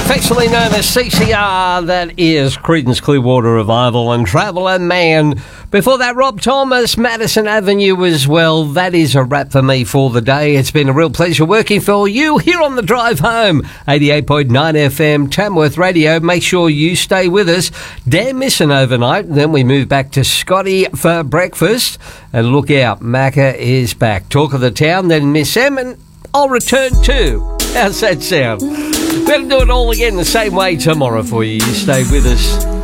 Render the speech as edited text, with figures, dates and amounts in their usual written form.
Affectionately known as CCR, that is Creedence Clearwater Revival and Traveller Man. Before that, Rob Thomas, Madison Avenue as well. That is a wrap for me for the day. It's been a real pleasure working for you here on the drive home. 88.9 FM, Tamworth Radio. Make sure you stay with us. Dan missing overnight. Then we move back to Scotty for breakfast. And look out, Macca is back. Talk of the town, then Miss Em, and I'll return too. How's that sound? We're going to do it all again the same way tomorrow for you. You stay with us.